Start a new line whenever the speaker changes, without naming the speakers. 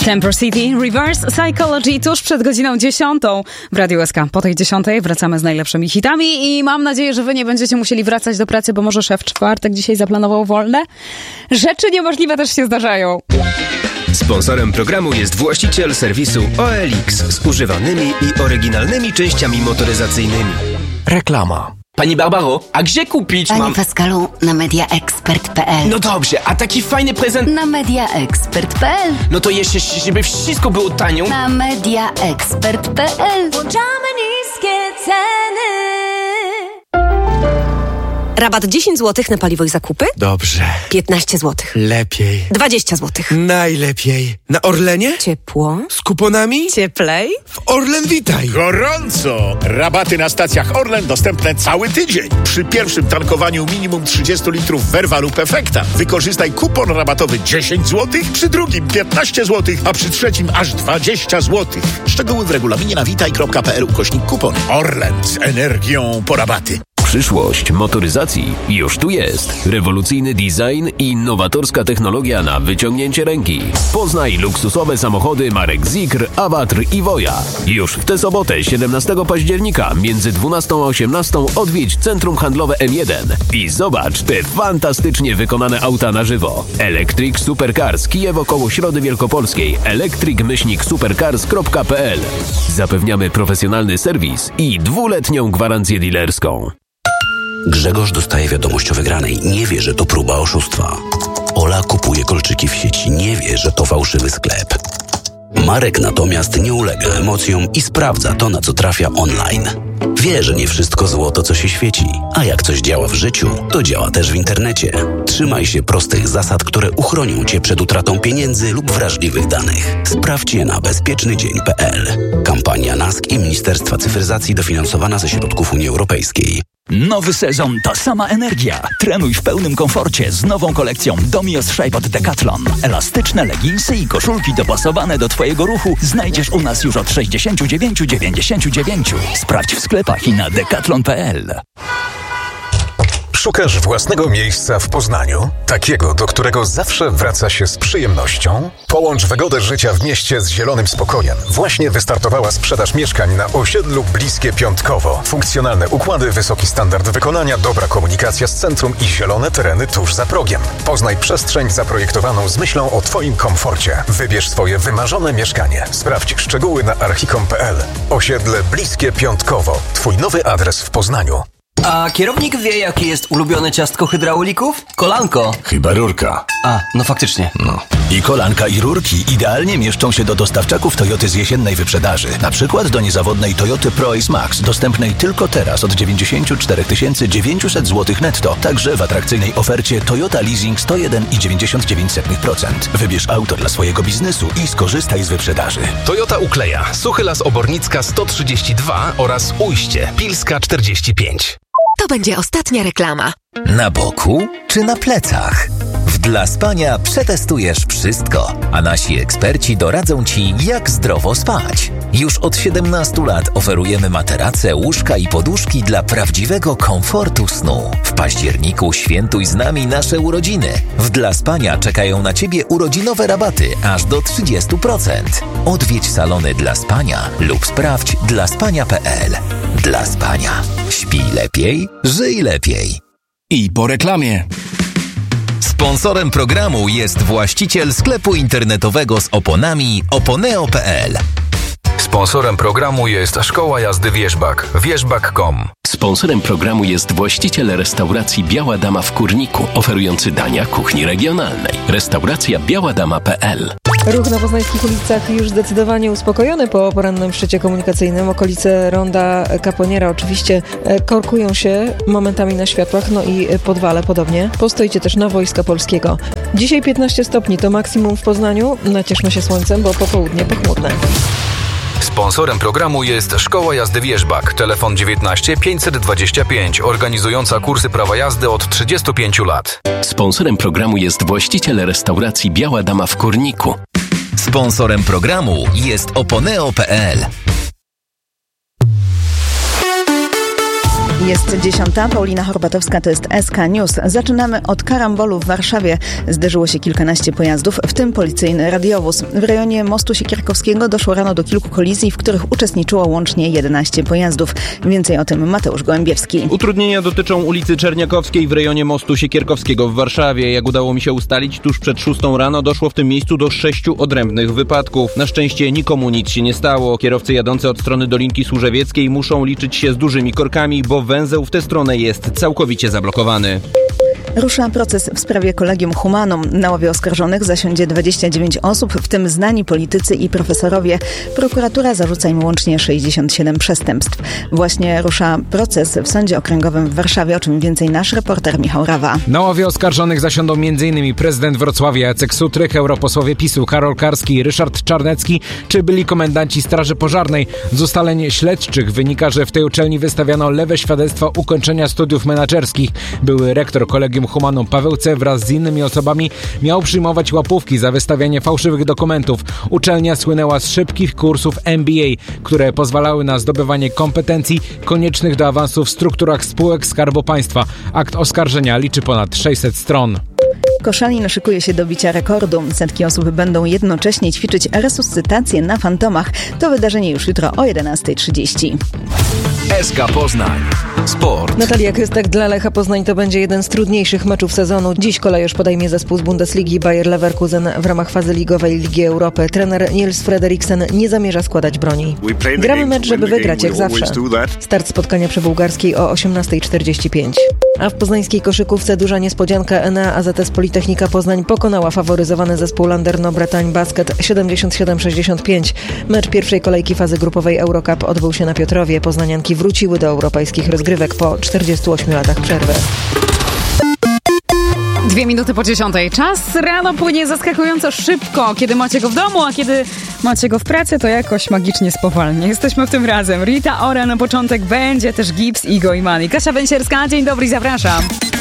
Temper City, Reverse Psychology tuż przed godziną 10 w Radiu SK. Po tej 10 wracamy z najlepszymi hitami i mam nadzieję, że wy nie będziecie musieli wracać do pracy, bo może szef w czwartek dzisiaj zaplanował wolne. Rzeczy niemożliwe też się zdarzają.
Sponsorem programu jest właściciel serwisu OLX z używanymi i oryginalnymi częściami motoryzacyjnymi.
Reklama.
Pani Barbaro, a gdzie kupić
Panie Pascalu, na mediaexpert.pl.
No dobrze, a taki fajny prezent...
Na mediaexpert.pl.
No to jeszcze, żeby wszystko było tanio.
Na mediaexpert.pl.
Włączamy niskie ceny.
Rabat 10 zł na paliwo i zakupy?
Dobrze.
15 zł.
Lepiej.
20 zł.
Najlepiej. Na Orlenie?
Ciepło.
Z kuponami?
Cieplej.
W Orlen Witaj.
Gorąco! Rabaty na stacjach Orlen dostępne cały tydzień. Przy pierwszym tankowaniu minimum 30 litrów Verva lub Efekta wykorzystaj kupon rabatowy 10 zł, przy drugim 15 zł, a przy trzecim aż 20 zł. Szczegóły w regulaminie na witaj.pl/kupon. Orlen z energią po rabaty.
Przyszłość motoryzacji już tu jest. Rewolucyjny design i innowatorska technologia na wyciągnięcie ręki. Poznaj luksusowe samochody marek Zikr, Awatr i Voya. Już w tę sobotę, 17 października, między 12 a 18 odwiedź Centrum Handlowe M1 i zobacz te fantastycznie wykonane auta na żywo. Electric Supercars Kijewo koło Środy Wielkopolskiej. electric-supercars.pl. Zapewniamy profesjonalny serwis i 2-letnią gwarancję dealerską.
Grzegorz dostaje wiadomość o wygranej. Nie wie, że to próba oszustwa. Ola kupuje kolczyki w sieci. Nie wie, że to fałszywy sklep. Marek natomiast nie ulega emocjom i sprawdza to, na co trafia online. Wie, że nie wszystko złoto, co się świeci. A jak coś działa w życiu, to działa też w internecie. Trzymaj się prostych zasad, które uchronią Cię przed utratą pieniędzy lub wrażliwych danych. Sprawdź je na bezpiecznydzień.pl. Kampania NASK i Ministerstwa Cyfryzacji dofinansowana ze środków Unii Europejskiej.
Nowy sezon to sama energia. Trenuj w pełnym komforcie z nową kolekcją Domios Shape od Decathlon. Elastyczne leginsy i koszulki dopasowane do Twojego ruchu znajdziesz u nas już od 69,99. Sprawdź w sklepach i na decathlon.pl.
Szukasz własnego miejsca w Poznaniu? Takiego, do którego zawsze wraca się z przyjemnością? Połącz wygodę życia w mieście z zielonym spokojem. Właśnie wystartowała sprzedaż mieszkań na osiedlu Bliskie Piątkowo. Funkcjonalne układy, wysoki standard wykonania, dobra komunikacja z centrum i zielone tereny tuż za progiem. Poznaj przestrzeń zaprojektowaną z myślą o Twoim komforcie. Wybierz swoje wymarzone mieszkanie. Sprawdź szczegóły na archicom.pl. Osiedle Bliskie Piątkowo. Twój nowy adres w Poznaniu.
A kierownik wie, jakie jest ulubione ciastko hydraulików? Kolanko.
Chyba rurka.
A, no faktycznie.
No.
I kolanka i rurki idealnie mieszczą się do dostawczaków Toyoty z jesiennej wyprzedaży. Na przykład do niezawodnej Toyoty Pro-Ace Max, dostępnej tylko teraz od 94 900 zł netto. Także w atrakcyjnej ofercie Toyota Leasing 101,99%. Wybierz auto dla swojego biznesu i skorzystaj z wyprzedaży.
Toyota Ukleja, Suchy Las Obornicka 132 oraz Ujście, Pilska 45.
To będzie ostatnia reklama.
Na boku czy na plecach? W Dla Spania przetestujesz wszystko, a nasi eksperci doradzą Ci, jak zdrowo spać. Już od 17 lat oferujemy materace, łóżka i poduszki dla prawdziwego komfortu snu. W październiku świętuj z nami nasze urodziny. W Dla Spania czekają na Ciebie urodzinowe rabaty aż do 30%. Odwiedź salony Dla Spania lub sprawdź dlaspania.pl. Dla Spania. Śpij lepiej, żyj lepiej.
I po reklamie.
Sponsorem programu jest właściciel sklepu internetowego z oponami oponeo.pl.
Sponsorem programu jest Szkoła Jazdy Wierzbak, wierzbak.com.
Sponsorem programu jest właściciel restauracji Biała Dama w Kurniku, oferujący dania kuchni regionalnej. Restauracja białadama.pl.
Ruch na poznańskich ulicach już zdecydowanie uspokojony po porannym szczycie komunikacyjnym. Okolice ronda Kaponiera oczywiście korkują się momentami na światłach, no i Podwale podobnie. Postojcie też na Wojska Polskiego. Dzisiaj 15 stopni to maksimum w Poznaniu. Nacieszmy się słońcem, bo popołudnie pochmurne.
Sponsorem programu jest Szkoła Jazdy Wierzbak. Telefon 19 525, organizująca kursy prawa jazdy od 35 lat.
Sponsorem programu jest właściciel restauracji Biała Dama w Kurniku.
Sponsorem programu jest oponeo.pl.
Jest 10. Paulina Horbatowska, to jest SK News. Zaczynamy od karambolu w Warszawie. Zderzyło się kilkanaście pojazdów, w tym policyjny radiowóz. W rejonie mostu Siekierkowskiego doszło rano do kilku kolizji, w których uczestniczyło łącznie 11 pojazdów. Więcej o tym Mateusz Gołębiewski.
Utrudnienia dotyczą ulicy Czerniakowskiej w rejonie mostu Siekierkowskiego w Warszawie. Jak udało mi się ustalić, tuż przed 6 rano doszło w tym miejscu do 6 odrębnych wypadków. Na szczęście nikomu nic się nie stało. Kierowcy jadący od strony Dolinki Służewieckiej muszą liczyć się z dużymi korkami, bo węzeł w tę stronę jest całkowicie zablokowany.
Rusza proces w sprawie Collegium Humanum. Na ławie oskarżonych zasiądzie 29 osób, w tym znani politycy i profesorowie. Prokuratura zarzuca im łącznie 67 przestępstw. Właśnie rusza proces w Sądzie Okręgowym w Warszawie, o czym więcej nasz reporter Michał Rawa.
Na ławie oskarżonych zasiądą m.in. prezydent Wrocławia Jacek Sutryk, europosłowie PiS-u Karol Karski, Ryszard Czarnecki czy byli komendanci Straży Pożarnej. Z ustaleń śledczych wynika, że w tej uczelni wystawiano lewe świadectwa ukończenia studiów menadżerskich. Były rektor Collegium Humanum Paweł C. wraz z innymi osobami miał przyjmować łapówki za wystawianie fałszywych dokumentów. Uczelnia słynęła z szybkich kursów MBA, które pozwalały na zdobywanie kompetencji koniecznych do awansu w strukturach spółek Skarbu Państwa. Akt oskarżenia liczy ponad 600 stron.
Koszalin szykuje się do bicia rekordu. Setki osób będą jednocześnie ćwiczyć resuscytację na Fantomach. To wydarzenie już jutro o 11:30.
SK Poznań. Sport.
Natalia Krystek dla Lecha Poznań to będzie jeden z trudniejszych meczów sezonu. Dziś kolejorz podejmie zespół z Bundesligi Bayer Leverkusen w ramach fazy ligowej Ligi Europy. Trener Niels Frederiksen nie zamierza składać broni. Gramy mecz, żeby wygrać, jak zawsze. Start spotkania przy Bułgarskiej o 18:45. A w poznańskiej koszykówce duża niespodzianka. Enea AZS Politechnika Poznań pokonała faworyzowany zespół Landerno Bretagne Basket 77-65. Mecz pierwszej kolejki fazy grupowej Eurocup odbył się na Piotrowie. Poznanianki wróciły do europejskich rozgrywek po 48 latach przerwy.
2 minuty po 10:00. Czas rano płynie zaskakująco szybko. Kiedy macie go w domu, a kiedy macie go w pracy, to jakoś magicznie spowalnie. Jesteśmy w tym razem. Rita Ora na początek, będzie też Gibbs, Igo i Mani. Kasia Węsierska, dzień dobry, zapraszam.